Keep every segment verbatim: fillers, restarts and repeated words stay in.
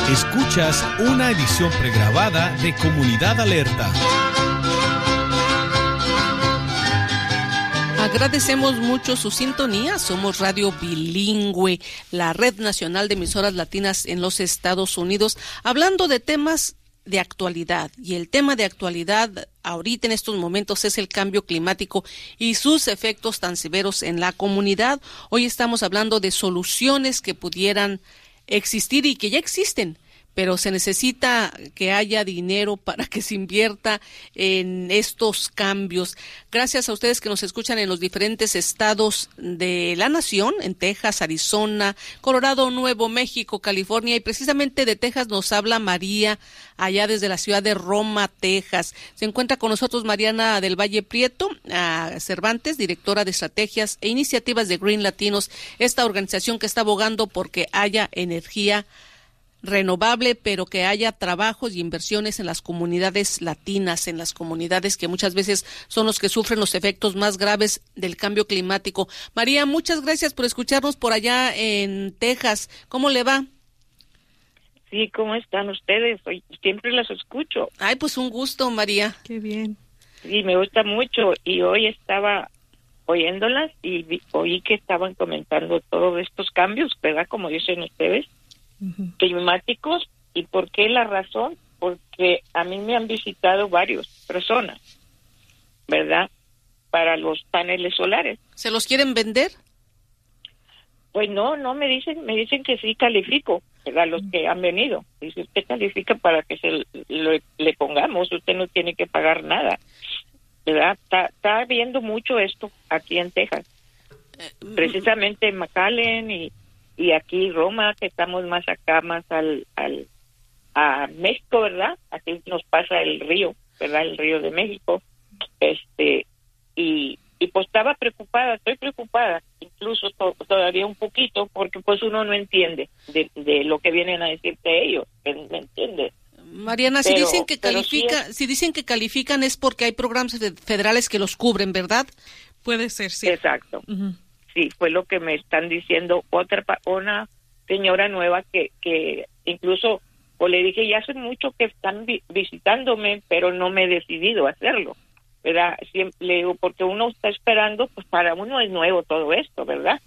Escuchas una edición pregrabada de Comunidad Alerta. Agradecemos mucho su sintonía. Somos Radio Bilingüe, la red nacional de emisoras latinas en los Estados Unidos, hablando de temas de actualidad. Y el tema de actualidad ahorita en estos momentos es el cambio climático y sus efectos tan severos en la comunidad. Hoy estamos hablando de soluciones que pudieran existir y que ya existen, pero se necesita que haya dinero para que se invierta en estos cambios. Gracias a ustedes que nos escuchan en los diferentes estados de la nación, en Texas, Arizona, Colorado, Nuevo México, California, y precisamente de Texas nos habla María, allá desde la ciudad de Roma, Texas. Se encuentra con nosotros Mariana del Valle Prieto uh, Cervantes, directora de estrategias e iniciativas de Green Latinos, esta organización que está abogando porque haya energía renovable, pero que haya trabajos y inversiones en las comunidades latinas, en las comunidades que muchas veces son los que sufren los efectos más graves del cambio climático. María, muchas gracias por escucharnos por allá en Texas. ¿Cómo le va? Sí, ¿cómo están ustedes? Hoy siempre las escucho. Ay, pues un gusto, María. Qué bien. Sí, me gusta mucho, y hoy estaba oyéndolas y vi, oí que estaban comentando todos estos cambios, ¿verdad? Como dicen ustedes. Uh-huh. Climáticos. ¿Y por qué la razón? Porque a mí me han visitado varias personas, ¿verdad? Para los paneles solares. ¿Se los quieren vender? Pues no, no me dicen, me dicen que sí califico, ¿verdad? Los que han venido. Dice, usted califica para que se le, le pongamos, usted no tiene que pagar nada, ¿verdad? Está, está viendo mucho esto aquí en Texas, precisamente en McAllen y y aquí Roma, que estamos más acá, más al, al a México, ¿verdad? Aquí nos pasa el río, ¿verdad? El río de México. Este, y, y pues estaba preocupada, estoy preocupada, incluso to, todavía un poquito, porque pues uno no entiende de, de lo que vienen a decirte ellos, ¿me entiendes? Mariana, pero, si dicen que califica, si, es... si dicen que califican es porque hay programas federales que los cubren, ¿verdad? Puede ser, sí. Exacto. Uh-huh. Sí, fue lo que me están diciendo otra una señora nueva que que incluso, o le dije, ya hace mucho que están vi- visitándome, pero no me he decidido a hacerlo, ¿verdad? Siempre le digo, porque uno está esperando, pues para uno es nuevo todo esto, ¿verdad?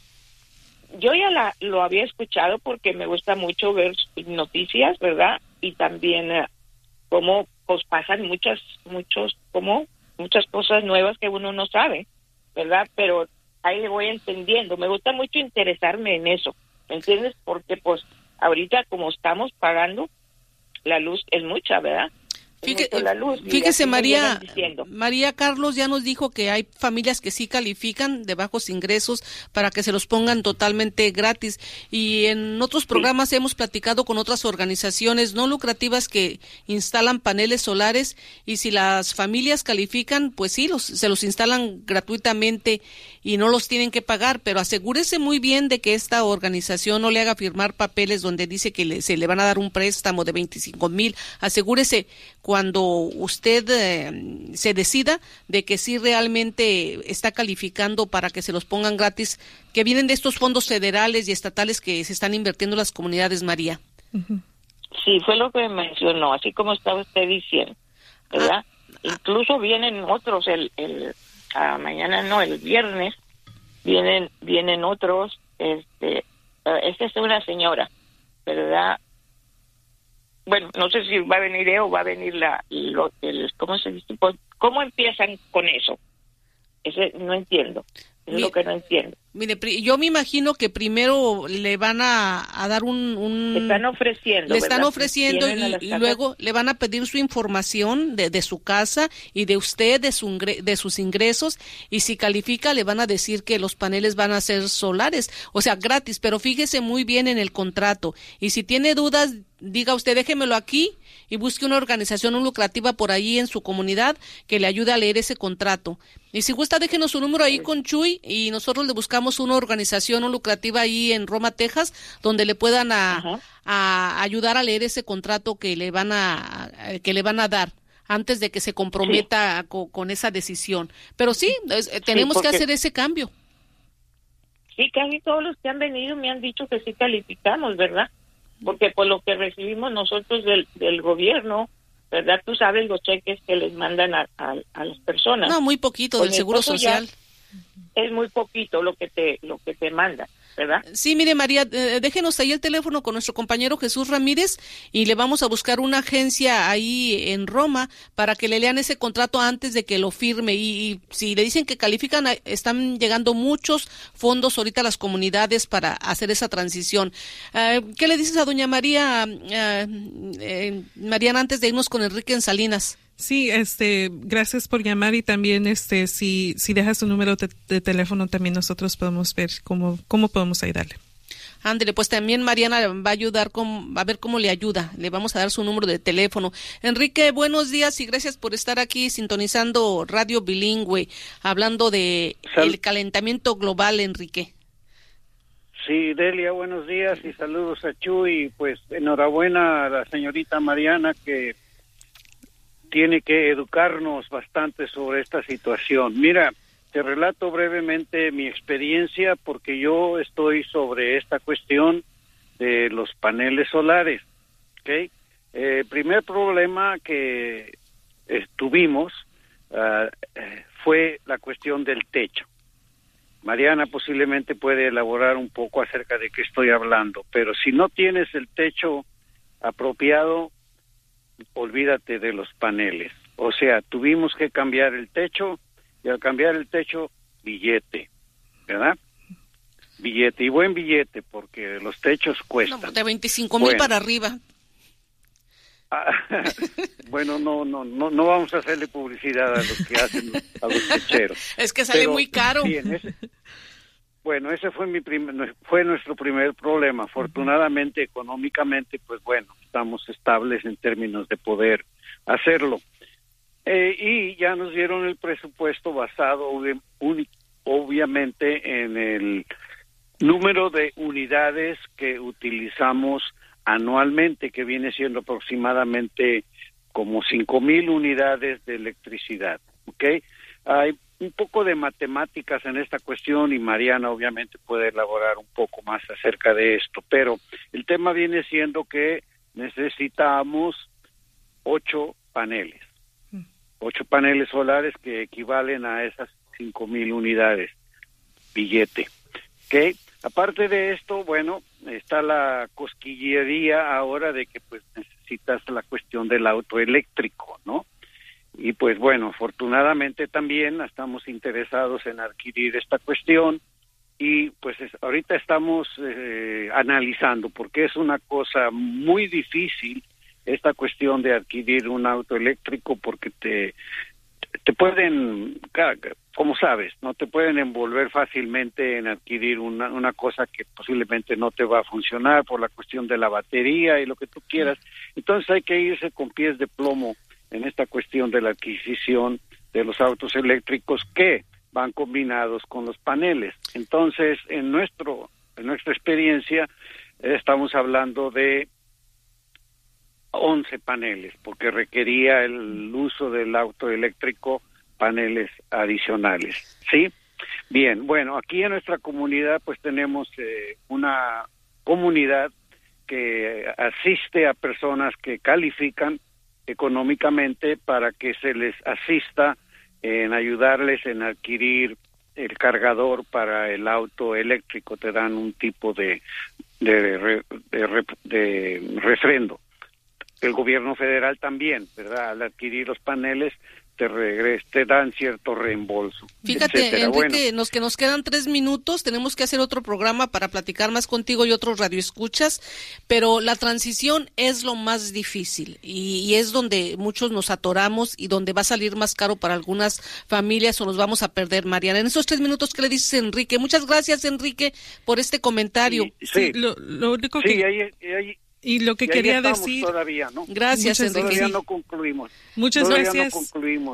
Uh-huh. Yo ya la, lo había escuchado porque me gusta mucho ver noticias, ¿verdad? Y también uh, cómo pues pasan muchas, muchos, como muchas cosas nuevas que uno no sabe, ¿verdad? Pero ahí le voy entendiendo. Me gusta mucho interesarme en eso, ¿me entiendes? Porque pues ahorita como estamos pagando, la luz es mucha, ¿verdad? Fíjese, la luz, fíjese María, María Carlos ya nos dijo que hay familias que sí califican de bajos ingresos para que se los pongan totalmente gratis, y en otros programas sí hemos platicado con otras organizaciones no lucrativas que instalan paneles solares, y si las familias califican, pues sí, los, se los instalan gratuitamente y no los tienen que pagar, pero asegúrese muy bien de que esta organización no le haga firmar papeles donde dice que le, se le van a dar un préstamo de veinticinco mil. Asegúrese cuando usted eh, se decida de que sí realmente está calificando para que se los pongan gratis, que vienen de estos fondos federales y estatales que se están invirtiendo en las comunidades, María. Sí, fue lo que me mencionó, así como estaba usted diciendo, ¿verdad? Ah, Incluso vienen otros, el, el ah, mañana no, el viernes, vienen vienen otros, este, uh, esta es una señora, ¿verdad? Bueno, no sé si va a venir él o va a venir la, lo, el, ¿cómo se dice? Pues, ¿cómo empiezan con eso? Ese no entiendo, es Mi, lo que no entiendo. Mire, yo me imagino que primero le van a, a dar un, un... Le están ofreciendo, Le están ¿verdad? ofreciendo y, y luego le van a pedir su información de, de su casa y de usted, de, su, de sus ingresos, y si califica le van a decir que los paneles van a ser solares, o sea, gratis, pero fíjese muy bien en el contrato, y si tiene dudas, diga usted, déjemelo aquí y busque una organización no lucrativa por ahí en su comunidad que le ayude a leer ese contrato. Y si gusta, déjenos su número ahí con Chuy y nosotros le buscamos una organización no lucrativa ahí en Roma, Texas, donde le puedan a, a ayudar a leer ese contrato que le van a, a que le van a dar antes de que se comprometa sí. con, con esa decisión. Pero sí, es, tenemos sí, porque... que hacer ese cambio. Sí, casi todos los que han venido me han dicho que sí calificamos, ¿verdad? porque por lo que recibimos nosotros del, del gobierno, ¿verdad? Tú sabes los cheques que les mandan a, a, a las personas. No, muy poquito del Seguro Social. Es muy poquito lo que te lo que te mandan, ¿verdad? Sí, mire, María, eh, déjenos ahí el teléfono con nuestro compañero Jesús Ramírez y le vamos a buscar una agencia ahí en Roma para que le lean ese contrato antes de que lo firme. Y, y si le dicen que califican, están llegando muchos fondos ahorita a las comunidades para hacer esa transición. Uh, ¿Qué le dices a doña María, uh, eh, Mariana, antes de irnos con Enrique en Salinas? Sí, este, gracias por llamar y también, este, si, si dejas tu número de, de teléfono, también nosotros podemos ver cómo, cómo podemos ayudarle. Ándele, pues también Mariana va a ayudar con, a ver cómo le ayuda. Le vamos a dar su número de teléfono. Enrique, buenos días y gracias por estar aquí sintonizando Radio Bilingüe, hablando de Sal- el calentamiento global, Enrique. Sí, Delia, buenos días y saludos a Chuy. Pues enhorabuena a la señorita Mariana que tiene que educarnos bastante sobre esta situación. Mira, te relato brevemente mi experiencia porque yo estoy sobre esta cuestión de los paneles solares. ¿Okay? El eh, primer problema que eh, tuvimos uh, eh, fue la cuestión del techo. Mariana posiblemente puede elaborar un poco acerca de qué estoy hablando, pero si no tienes el techo apropiado, olvídate de los paneles. O sea, tuvimos que cambiar el techo y al cambiar el techo, billete, ¿verdad? Billete y buen billete porque los techos cuestan. No, de veinticinco mil bueno. para arriba. Ah, bueno, no, no, no, no vamos a hacerle publicidad a los que hacen a los techeros. Es que sale Pero, muy caro. Bien, ese, bueno, ese fue mi primer, fue nuestro primer problema. Afortunadamente, económicamente, pues bueno, estamos estables en términos de poder hacerlo. Eh, y ya nos dieron el presupuesto basado obvi- uni- obviamente en el número de unidades que utilizamos anualmente, que viene siendo aproximadamente como cinco mil unidades de electricidad, ¿ok? Hay un poco de matemáticas en esta cuestión y Mariana obviamente puede elaborar un poco más acerca de esto, pero el tema viene siendo que necesitamos ocho paneles, ocho paneles solares que equivalen a esas cinco mil unidades, billete, ¿ok? Aparte de esto, bueno, está la cosquillería ahora de que pues necesitas la cuestión del auto eléctrico, ¿no? Y pues bueno, afortunadamente también estamos interesados en adquirir esta cuestión y pues es, ahorita estamos eh, analizando porque es una cosa muy difícil esta cuestión de adquirir un auto eléctrico porque te te pueden, como sabes, no te pueden envolver fácilmente en adquirir una, una cosa que posiblemente no te va a funcionar por la cuestión de la batería y lo que tú quieras. Entonces hay que irse con pies de plomo en esta cuestión de la adquisición de los autos eléctricos que van combinados con los paneles. Entonces, en nuestro, en nuestra experiencia, eh, estamos hablando de once paneles, porque requería el uso del auto eléctrico paneles adicionales, ¿sí? Bien, bueno, aquí en nuestra comunidad pues tenemos eh, una comunidad que asiste a personas que califican económicamente para que se les asista en ayudarles en adquirir el cargador para el auto eléctrico. Te dan un tipo de, de, de, de refrendo. El gobierno federal también, ¿verdad? Al adquirir los paneles te regres, te dan cierto reembolso. Fíjate, etcétera. Enrique, Bueno, nos que nos quedan tres minutos, tenemos que hacer otro programa para platicar más contigo y otros radioescuchas, pero la transición es lo más difícil y, y es donde muchos nos atoramos y donde va a salir más caro para algunas familias o nos vamos a perder, Mariana. En esos tres minutos, ¿qué le dices, Enrique? Muchas gracias, Enrique, por este comentario. Sí, sí, sí lo, lo único sí que... ahí, ahí, Y lo que y quería ahí estamos decir... todavía, ¿no? Gracias, Muchas, Enrique. Todavía sí. no concluimos. Muchas todavía gracias. no concluimos.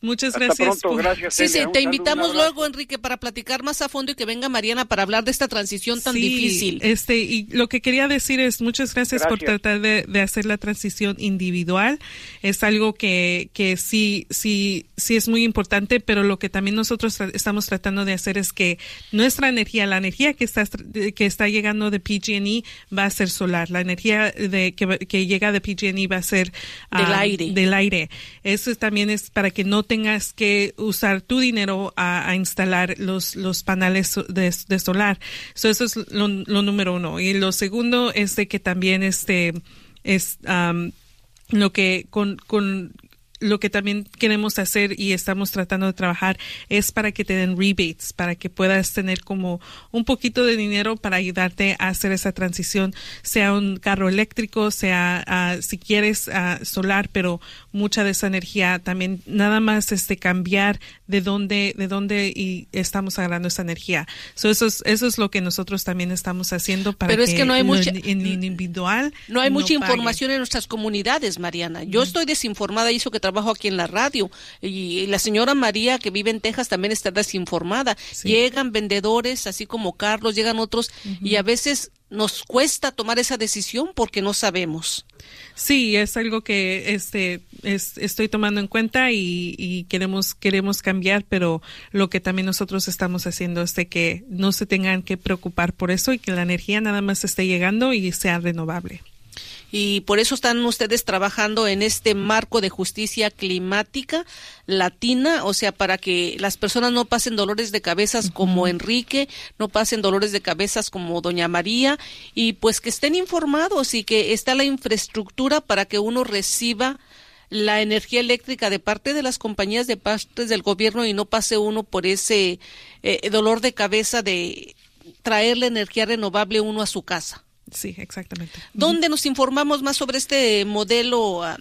Muchas Hasta gracias. pronto, por... gracias. Sí, sí, Celia. te Un invitamos saludo, un luego, Enrique, para platicar más a fondo y que venga Mariana para hablar de esta transición tan sí, difícil. Este, y lo que quería decir es muchas gracias, gracias. por tratar de, de hacer la transición individual. Es algo que, que sí, sí, sí es muy importante, pero lo que también nosotros tra- estamos tratando de hacer es que nuestra energía, la energía que está, que está llegando de P G and E va a ser solar. La energía de, que, que llega de P G and E va a ser Del um, aire. Del aire. Eso también es para que no tengas que usar tu dinero a, a instalar los, los paneles de, de solar. So, eso es lo, lo número uno. Y lo segundo es de que también este es um, lo que con, con lo que también queremos hacer y estamos tratando de trabajar es para que te den rebates, para que puedas tener como un poquito de dinero para ayudarte a hacer esa transición, sea un carro eléctrico, sea uh, si quieres uh, solar, pero mucha de esa energía también nada más este cambiar de dónde de dónde y estamos agarrando esa energía. So eso es eso es lo que nosotros también estamos haciendo para Pero que, es que no hay mucha en, en individual no hay mucha pague. información en nuestras comunidades, Mariana. Yo estoy desinformada y eso que trabajo aquí en la radio y, y la señora María que vive en Texas también está desinformada. Sí. Llegan vendedores así como Carlos, llegan otros uh-huh. y a veces nos cuesta tomar esa decisión porque no sabemos. Sí, es algo que este es, estoy tomando en cuenta y, y queremos queremos cambiar, pero lo que también nosotros estamos haciendo es de que no se tengan que preocupar por eso y que la energía nada más esté llegando y sea renovable. Y por eso están ustedes trabajando en este marco de justicia climática latina, o sea, para que las personas no pasen dolores de cabezas uh-huh. como Enrique, no pasen dolores de cabezas como doña María, y pues que estén informados y que está la infraestructura para que uno reciba la energía eléctrica de parte de las compañías, de parte del gobierno, y no pase uno por ese eh, dolor de cabeza de traer la energía renovable uno a su casa. Sí, exactamente. ¿Dónde nos informamos más sobre este modelo? Um...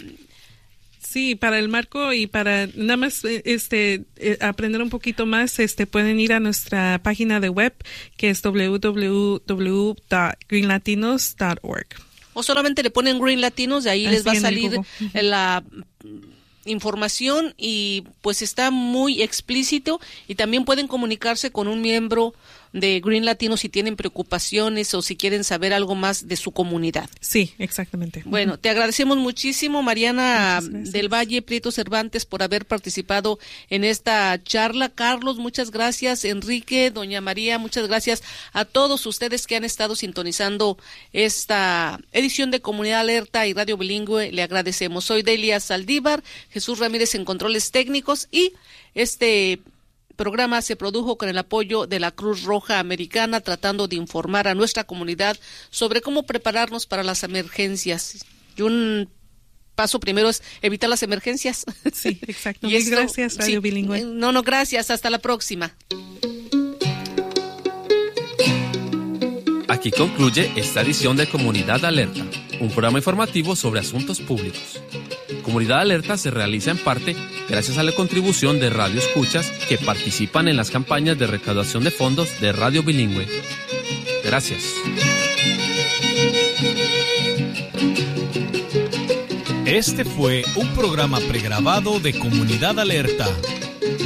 Sí, para el marco y para nada más este eh, aprender un poquito más, este pueden ir a nuestra página de web que es doble u doble u doble u punto green latinos punto org. O solamente le ponen Green Latinos, de ahí Así les va a salir uh-huh. la información y pues está muy explícito y también pueden comunicarse con un miembro de Green Latino si tienen preocupaciones o si quieren saber algo más de su comunidad. Sí, exactamente. Bueno, te agradecemos muchísimo, Mariana del Valle Prieto Cervantes, por haber participado en esta charla. Carlos, muchas gracias. Enrique, doña María, muchas gracias a todos ustedes que han estado sintonizando esta edición de Comunidad Alerta y Radio Bilingüe. Le agradecemos. Soy Delia Saldívar, Jesús Ramírez en controles técnicos y este programa se produjo con el apoyo de la Cruz Roja Americana, tratando de informar a nuestra comunidad sobre cómo prepararnos para las emergencias. Y un paso primero es evitar las emergencias. Sí, exacto. Y esto, gracias, Radio sí, Bilingüe. No, no, gracias. Hasta la próxima. Aquí concluye esta edición de Comunidad Alerta, un programa informativo sobre asuntos públicos. Comunidad Alerta se realiza en parte gracias a la contribución de Radio Escuchas que participan en las campañas de recaudación de fondos de Radio Bilingüe. Gracias. Este fue un programa pregrabado de Comunidad Alerta.